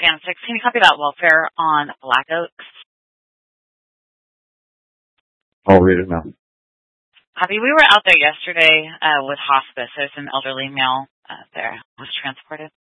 Sam 6. Can you copy that welfare on Black Oaks? I'll read it now. Copy. We were out there yesterday with hospice. There's an elderly male there who was transported.